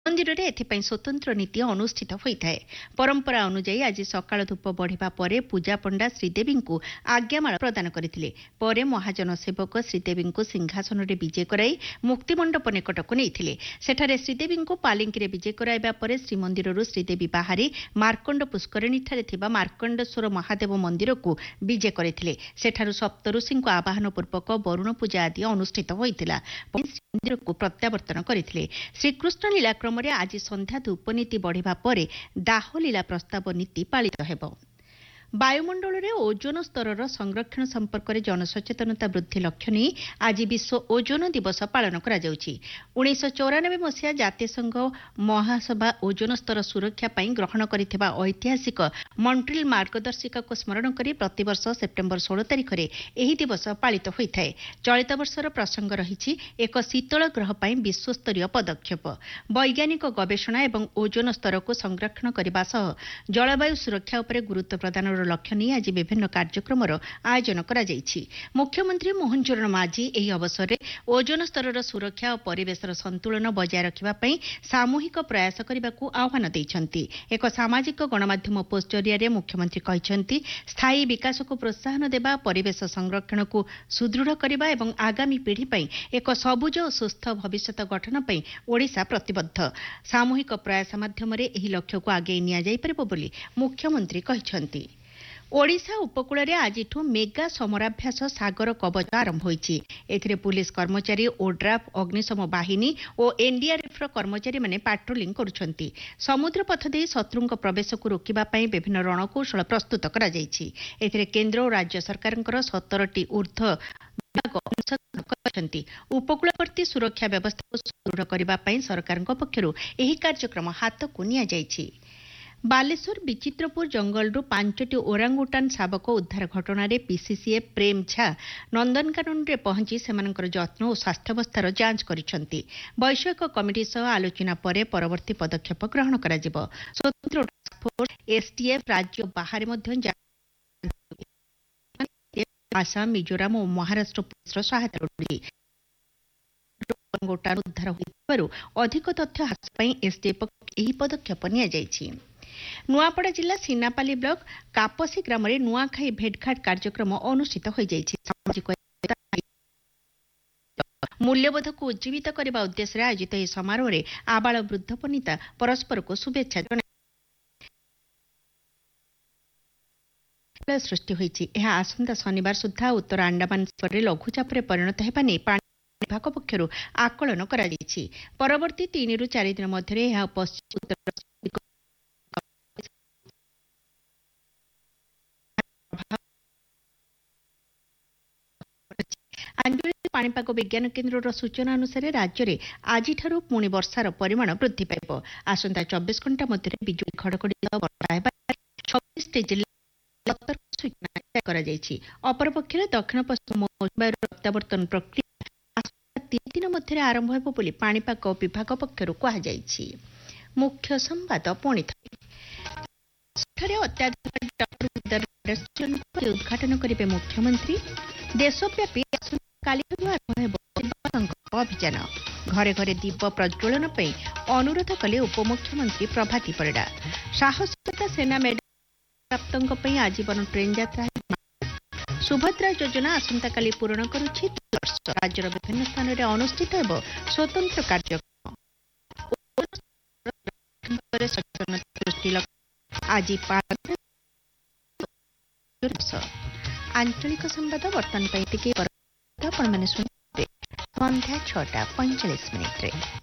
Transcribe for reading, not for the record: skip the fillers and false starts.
ମନ୍ଦିରରେ ଏଥିପାଇଁ ସ୍ୱତନ୍ତ୍ର ନୀତି ଅନୁଷ୍ଠିତ ହୋଇଥାଏ। ପରମ୍ପରା ଅନୁଯାୟୀ ଆଜି ସକାଳ ଧୂପ ବଢ଼ିବା ପରେ ପୂଜା ପଣ୍ଡା ଶ୍ରୀଦେବୀଙ୍କୁ ଆଜ୍ଞାମାଳ ପ୍ରଦାନ କରିଥିଲେ। ପରେ ମହାଜନ ସେବକ ଶ୍ରୀଦେବୀଙ୍କୁ ସିଂହାସନରେ ବିଜେ କରାଇ ମୁକ୍ତିମଣ୍ଡପ ନିକଟକୁ ନେଇଥିଲେ। ସେଠାରେ ଶ୍ରୀଦେବୀଙ୍କୁ ପାଲିଙ୍କିରେ ବିଜେ କରାଇବା ପରେ ଶ୍ରୀମନ୍ଦିରରୁ ଶ୍ରୀଦେବୀ ବାହାରି ମାର୍କଣ୍ଡ ପୁଷ୍କରିଣୀଠାରେ ଥିବା ମାର୍କଣ୍ଡେଶ୍ୱର ମହାଦେବ ମନ୍ଦିରକୁ ବିଜେ କରିଥିଲେ। ସେଠାରୁ ସପ୍ତଋଷିଙ୍କୁ ଆବାହନ ପୂର୍ବକ ବରୁଣ ପୂଜା ଆଦି ଅନୁଷ୍ଠିତ ହୋଇଥିଲା। ଶ୍ରୀମନ୍ଦିରକୁ ପ୍ରତ୍ୟାବର୍ତ୍ତନ କରିଥିଲେ। ଶ୍ରୀକୃଷ୍ଣ ଲୀଳା କ୍ରମରେ ଆଜି ସନ୍ଧ୍ୟା ଧୂପନୀତି ବଢ଼ିବା ପରେ ଦାହଲୀଳା ପ୍ରସ୍ତାବ ନୀତି ପାଳିତ ହେବ। ବାୟୁମଣ୍ଡଳରେ ଓଜୋନ ସ୍ତରର ସଂରକ୍ଷଣ ସମ୍ପର୍କରେ ଜନସଚେତନତା ବୃଦ୍ଧି ଲକ୍ଷ୍ୟ ନେଇ ଆଜି ବିଶ୍ୱ ଓଜୋନ ଦିବସ ପାଳନ କରାଯାଉଛି। 1994 ମସିହା ଜାତିସଂଘ ମହାସଭା ଓଜୋନ ସ୍ତର ସୁରକ୍ଷା ପାଇଁ ଗ୍ରହଣ କରିଥିବା ଐତିହାସିକ ମଣ୍ଟ୍ରିଲ୍ ମାର୍ଗଦର୍ଶିକାକୁ ସ୍ମରଣ କରି ପ୍ରତିବର୍ଷ ସେପ୍ଟେମ୍ବର 16 ତାରିଖରେ ଏହି ଦିବସ ପାଳିତ ହୋଇଥାଏ। ଚଳିତ ବର୍ଷର ପ୍ରସଙ୍ଗ ରହିଛି ଏକ ଶୀତଳ ଗ୍ରହ ପାଇଁ ବିଶ୍ୱସ୍ତରୀୟ ପଦକ୍ଷେପ। ବୈଜ୍ଞାନିକ ଗବେଷଣା ଏବଂ ଓଜୋନ ସ୍ତରକୁ ସଂରକ୍ଷଣ କରିବା ସହ ଜଳବାୟୁ ସୁରକ୍ଷା ଉପରେ ଗୁରୁତ୍ୱ ପ୍ରଦାନର ଲକ୍ଷ୍ୟ ନେଇ ଆଜି ବିଭିନ୍ନ କାର୍ଯ୍ୟକ୍ରମର ଆୟୋଜନ କରାଯାଇଛି। ମୁଖ୍ୟମନ୍ତ୍ରୀ ମୋହନ ଚରଣ ମାଝୀ ଏହି ଅବସରରେ ଓଜୋନ ସ୍ତରର ସୁରକ୍ଷା ଓ ପରିବେଶର ସନ୍ତୁଳନ ବଜାୟ ରଖିବା ପାଇଁ ସାମୂହିକ ପ୍ରୟାସ କରିବାକୁ ଆହ୍ୱାନ ଦେଇଛନ୍ତି। ଏକ ସାମାଜିକ ଗଣମାଧ୍ୟମ ପୋଷ୍ଟ ଜରିଆରେ ମୁଖ୍ୟମନ୍ତ୍ରୀ କହିଛନ୍ତି, ସ୍ଥାୟୀ ବିକାଶକୁ ପ୍ରୋତ୍ସାହନ ଦେବା, ପରିବେଶ ସଂରକ୍ଷଣକୁ ସୁଦୃଢ଼ କରିବା ଏବଂ ଆଗାମୀ ପିଢ଼ି ପାଇଁ ଏକ ସବୁଜ ଓ ସୁସ୍ଥ ଭବିଷ୍ୟତ ଗଠନ ପାଇଁ ଓଡ଼ିଶା ପ୍ରତିବଦ୍ଧ। ସାମୂହିକ ପ୍ରୟାସ ମାଧ୍ୟମରେ ଏହି ଲକ୍ଷ୍ୟକୁ ଆଗେଇ ନିଆଯାଇପାରିବ ବୋଲି ମୁଖ୍ୟମନ୍ତ୍ରୀ କହିଛନ୍ତି। ଓଡ଼ିଶା ଉପକୂଳରେ ଆଜିଠୁ ମେଗା ସମରାଭ୍ୟାସ ସାଗର କବଚ ଆରମ୍ଭ ହୋଇଛି। ଏଥିରେ ପୁଲିସ କର୍ମଚାରୀ, ଓଡ୍ରାଫ୍, ଅଗ୍ନିଶମ ବାହିନୀ ଓ ଏନ୍ଡିଆର୍ଏଫ୍ର କର୍ମଚାରୀମାନେ ପାଟ୍ରୋଲିଂ କରୁଛନ୍ତି। ସମୁଦ୍ର ପଥ ଦେଇ ଶତ୍ରୁଙ୍କ ପ୍ରବେଶକୁ ରୋକିବା ପାଇଁ ବିଭିନ୍ନ ରଣକୌଶଳ ପ୍ରସ୍ତୁତ କରାଯାଇଛି। ଏଥିରେ କେନ୍ଦ୍ର ଓ ରାଜ୍ୟ ସରକାରଙ୍କର 17ଟି ଊର୍ଦ୍ଧ୍ୱ ବିଭାଗ ଅଂଶଗ୍ରହଣ କରିଛନ୍ତି। ଉପକୂଳବର୍ତ୍ତୀ ସୁରକ୍ଷା ବ୍ୟବସ୍ଥାକୁ ସୁଦୃଢ଼ କରିବା ପାଇଁ ସରକାରଙ୍କ ପକ୍ଷରୁ ଏହି କାର୍ଯ୍ୟକ୍ରମ ହାତକୁ ନିଆଯାଇଛି। ବାଲେଶ୍ୱର ବିଚିତ୍ରପୁର ଜଙ୍ଗଲରୁ 5ଟି ଓରାଙ୍ଗୁଟାନ୍ ଶାବକ ଉଦ୍ଧାର ଘଟଣାରେ ପିସିସିଏଫ୍ ପ୍ରେମ ଝା ନନ୍ଦନକାନନରେ ପହଞ୍ଚି ସେମାନଙ୍କର ଯତ୍ନ ଓ ସ୍ୱାସ୍ଥ୍ୟାବସ୍ଥାର ଯାଞ୍ଚ କରିଛନ୍ତି। ବୈଷୟିକ କମିଟି ସହ ଆଲୋଚନା ପରେ ପରବର୍ତ୍ତୀ ପଦକ୍ଷେପ ଗ୍ରହଣ କରାଯିବ। ସ୍ୱତନ୍ତ୍ର ଟାସ୍କଫୋର୍ସ, ଏସ୍ଟିଏଫ୍ ରାଜ୍ୟ ବାହାରେ ମଧ୍ୟ ଆସାମ, ମିଜୋରାମ ଓ ମହାରାଷ୍ଟ୍ର ପୁଲିସର ସହାୟତା ଲୋଡ଼ିଛି। ଓରାଙ୍ଗୁଟାନ୍ ଉଦ୍ଧାର ହୋଇଥିବାରୁ ଅଧିକ ତଥ୍ୟ ହାସଲ ପାଇଁ ଏସ୍ଟିଏଫ୍ ଏହି ପଦକ୍ଷେପ ନିଆଯାଇଛି। ନୂଆପଡ଼ା ଜିଲ୍ଲା ସିନାପାଲି ବ୍ଲକ କାପସି ଗ୍ରାମରେ ନୂଆଖାଇ ଭେଟଘାଟ କାର୍ଯ୍ୟକ୍ରମ ଅନୁଷ୍ଠିତ ହୋଇଯାଇଛି। ସାମାଜିକ ମୂଲ୍ୟବୋଧକୁ ଉଜ୍ଜୀବିତ କରିବା ଉଦ୍ଦେଶ୍ୟରେ ଆୟୋଜିତ ଏହି ସମାରୋହରେ ଆବାଳ ବୃଦ୍ଧ ବନିତା ପରସ୍ପରକୁ ଶୁଭେଚ୍ଛା ଜଣାଇ ସୃଷ୍ଟି ହୋଇଛି। ଏହା ଆସନ୍ତା ଶନିବାର ସୁଦ୍ଧା ଉତ୍ତର ଆଣ୍ଡାମାନ ସାଗରରେ ଲଘୁଚାପରେ ପରିଣତ ହେବା ନେଇ ପାଣିପାଗ ବିଭାଗ ପକ୍ଷରୁ ଆକଳନ କରାଯାଇଛି। ପରବର୍ତ୍ତୀ 3ରୁ 4 ଦିନ ମଧ୍ୟରେ ଏହା ପଶ୍ଚିମ ଉତ୍ତର ଆଞ୍ଚଳିକ ପାଣିପାଗ ବିଜ୍ଞାନ କେନ୍ଦ୍ରର ସୂଚନା ଅନୁସାରେ ରାଜ୍ୟରେ ଆଜିଠାରୁ ପୁଣି ବର୍ଷାର ପରିମାଣ ବୃଦ୍ଧି ପାଇବ। ଆସନ୍ତା 24 ଘଣ୍ଟା ମଧ୍ୟରେ ବିଜୁଳି ଘଡ଼ଘଡ଼ି ସହ ବର୍ଷା ହେବା 26ଟି ଜିଲ୍ଲାରେ ସତର୍କ ସୂଚନା ଜାରି କରାଯାଇଛି। ଅପରପକ୍ଷରେ ଦକ୍ଷିଣ ପଶ୍ଚିମ ମୌସୁମୀ ବାୟୁର ପ୍ରତ୍ୟାବର୍ତ୍ତନ ପ୍ରକ୍ରିୟା ଆସନ୍ତା 3 ଦିନ ମଧ୍ୟରେ ଆରମ୍ଭ ହେବ ବୋଲି ପାଣିପାଗ ବିଭାଗ ପକ୍ଷରୁ କୁହାଯାଇଛି। ମୁଖ୍ୟ ସମ୍ବାଦ ପୁଣିଥରେ ଅତ୍ୟାଧୁନିକ ଉଦ୍ଘାଟନ କରିବେ ମୁଖ୍ୟମନ୍ତ୍ରୀ। ଦେଶବ୍ୟାପୀ କାଲିଠାରୁ ଆରମ୍ଭ ହେବ ସଂକଳ୍ପ ଅଭିଯାନ। ଘରେ ଘରେ ଦୀପ ପ୍ରଜ୍ୱଳନ ପାଇଁ ଅନୁରୋଧ କଲେ ଉପମୁଖ୍ୟମନ୍ତ୍ରୀ ପ୍ରଭାତୀ ପରିଡ଼ା। ସାହସିକତା ସେନା ମେଡାଲ ପ୍ରାପ୍ତଙ୍କ ପାଇଁ ଆଜୀବନ ଟ୍ରେନ୍ ଯାତ୍ରା। ସୁଭଦ୍ରା ଯୋଜନା ଆସନ୍ତାକାଲି ପୂରଣ କରୁଛି 2 ବର୍ଷ। ରାଜ୍ୟର ବିଭିନ୍ନ ସ୍ଥାନରେ ଅନୁଷ୍ଠିତ ହେବ ସ୍ୱତନ୍ତ୍ର କାର୍ଯ୍ୟକ୍ରମ। ଆଜି ଆଞ୍ଚଳିକ ସମ୍ବାଦ ବର୍ତ୍ତମାନ ପାଇଁ ଟିକେ ଆପଣମାନେ ଶୁଣିବେ ସନ୍ଧ୍ୟା 6:45